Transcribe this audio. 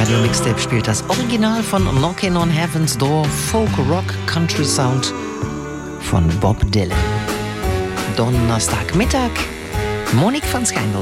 Radio Mixtape spielt das Original von Knockin' on Heaven's Door, Folk Rock Country Sound von Bob Dylan. Donnerstagmittag, Monique van Schijndel.